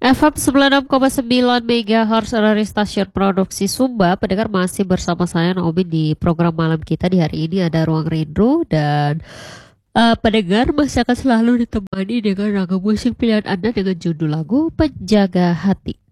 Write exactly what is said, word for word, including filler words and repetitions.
F M sembilan puluh enam koma sembilan MHz dari stasiun produksi Sumba. Pendengar masih bersama saya Naomi di program malam kita di hari ini ada Ruang Rindu dan eh, pendengar masih akan selalu ditemani dengan ragam musik pilihan Anda dengan judul lagu Penjaga Hati.